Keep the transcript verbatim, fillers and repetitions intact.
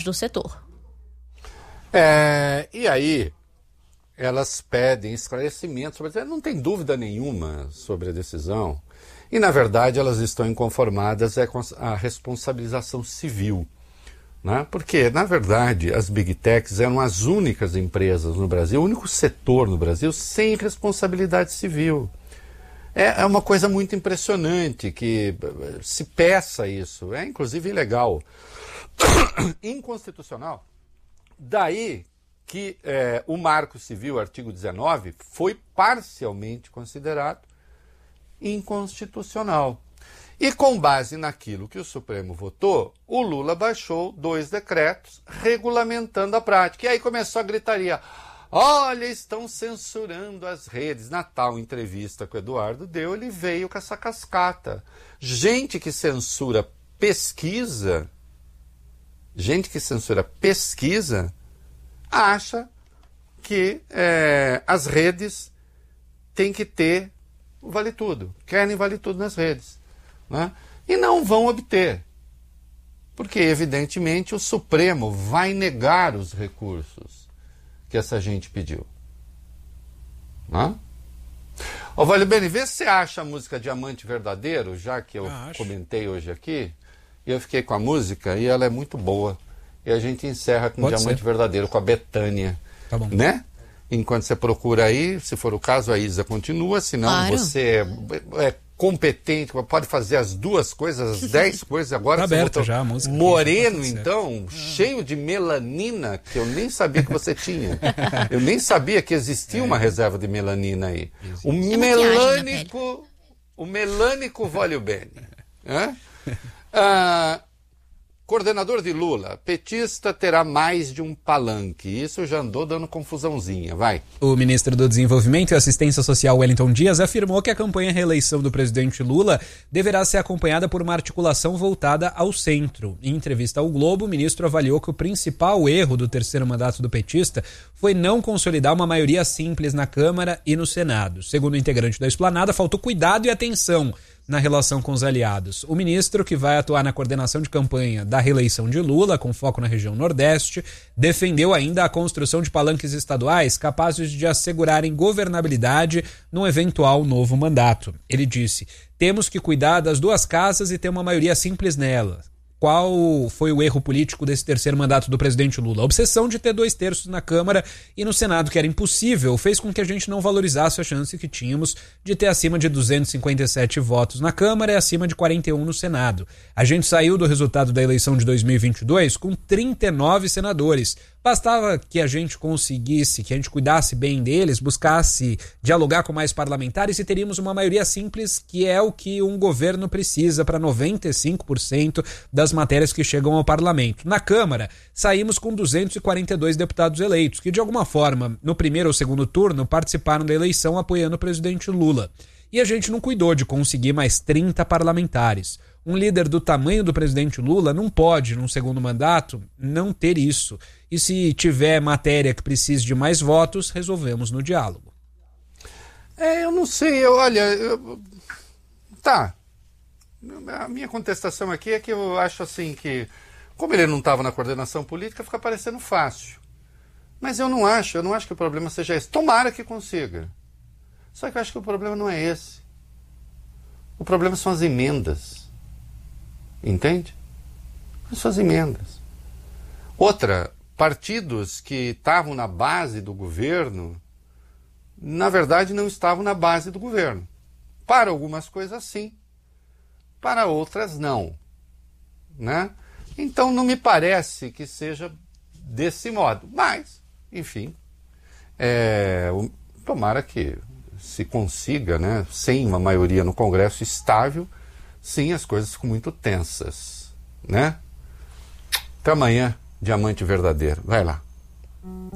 do setor. É, e aí, elas pedem esclarecimento sobre... Não tem dúvida nenhuma sobre a decisão. E, na verdade, elas estão inconformadas é com a responsabilização civil. Né? Porque, na verdade, as Big Techs eram as únicas empresas no Brasil, o único setor no Brasil sem responsabilidade civil. É, é uma coisa muito impressionante que se peça isso. É, inclusive, ilegal. Inconstitucional. Daí que é, o Marco Civil, artigo dezenove, foi parcialmente considerado inconstitucional. E com base naquilo que o Supremo votou, o Lula baixou dois decretos regulamentando a prática. E aí começou a gritaria. Olha, estão censurando as redes. Na tal entrevista que o Eduardo deu, ele veio com essa cascata. Gente que censura pesquisa, gente que censura pesquisa, acha que é, as redes têm que ter o vale tudo, querem vale tudo nas redes. Né? E não vão obter, porque evidentemente o Supremo vai negar os recursos que essa gente pediu. Né? Ô, Vale Bene, vê se você acha a música Diamante Verdadeiro, já que eu ah, comentei hoje aqui, e eu fiquei com a música e ela é muito boa. E a gente encerra com Pode Diamante ser. Verdadeiro, com a Bethânia. Tá bom. Né? Enquanto você procura aí, se for o caso, a Isa continua, senão claro. Você é, é competente, pode fazer as duas coisas, as dez coisas agora. Tá aberta já a música. Moreno, aqui, tá então, ah. cheio de melanina, que eu nem sabia que você tinha. Eu nem sabia que existia é. uma reserva de melanina aí. Existe. O é melânico, o melânico Vale Bene. Né? Ah, coordenador de Lula, petista terá mais de um palanque. Isso já andou dando confusãozinha, vai. O ministro do Desenvolvimento e Assistência Social, Wellington Dias, afirmou que a campanha reeleição do presidente Lula deverá ser acompanhada por uma articulação voltada ao centro. Em entrevista ao Globo, o ministro avaliou que o principal erro do terceiro mandato do petista foi não consolidar uma maioria simples na Câmara e no Senado. Segundo o integrante da Esplanada, faltou cuidado e atenção na relação com os aliados. O ministro, que vai atuar na coordenação de campanha da reeleição de Lula, com foco na região Nordeste, defendeu ainda a construção de palanques estaduais capazes de assegurarem governabilidade num eventual novo mandato. Ele disse: temos que cuidar das duas casas e ter uma maioria simples nela. Qual foi o erro político desse terceiro mandato do presidente Lula? A obsessão de ter dois terços na Câmara e no Senado, que era impossível, fez com que a gente não valorizasse a chance que tínhamos de ter acima de duzentos e cinquenta e sete votos na Câmara e acima de quarenta e um no Senado. A gente saiu do resultado da eleição de dois mil e vinte e dois com trinta e nove senadores. Bastava que a gente conseguisse, que a gente cuidasse bem deles, buscasse dialogar com mais parlamentares e teríamos uma maioria simples, que é o que um governo precisa para noventa e cinco por cento das matérias que chegam ao parlamento. Na Câmara, saímos com duzentos e quarenta e dois deputados eleitos, que de alguma forma, no primeiro ou segundo turno, participaram da eleição apoiando o presidente Lula. E a gente não cuidou de conseguir mais trinta parlamentares. Um líder do tamanho do presidente Lula não pode, num segundo mandato, não ter isso. E se tiver matéria que precise de mais votos, resolvemos no diálogo. É, eu não sei, eu, olha... Eu... Tá. A minha contestação aqui é que eu acho assim que, como ele não estava na coordenação política, fica parecendo fácil. Mas eu não acho, eu não acho que o problema seja esse. Tomara que consiga. Só que eu acho que o problema não é esse. O problema são as emendas. Entende? As suas emendas. Outra, partidos que estavam na base do governo, na verdade não estavam na base do governo. Para algumas coisas sim, para outras não. Né? Então não me parece que seja desse modo. Mas, enfim, é, tomara que se consiga, né, sem uma maioria no Congresso estável, sim, as coisas ficam muito tensas, né? Até amanhã, Diamante Verdadeiro. Vai lá.